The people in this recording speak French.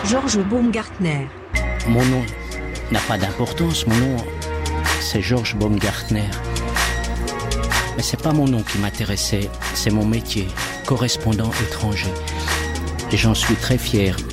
Georges Baumgartner. Mon nom n'a pas d'importance, mon nom c'est Georges Baumgartner. Mais c'est pas mon nom qui m'intéressait, c'est mon métier, correspondant étranger. Et j'en suis très fier.